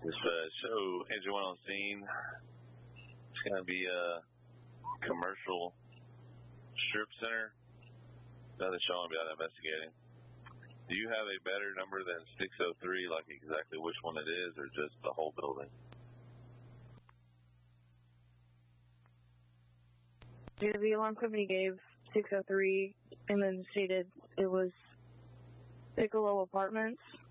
This show engine one on scene. It's going to be a commercial strip center. Another show I'll be out investigating. Do you have a better number than 603, like exactly which one it is, or just the whole building? The alarm company gave 603 and then stated it was Bigelow Apartments.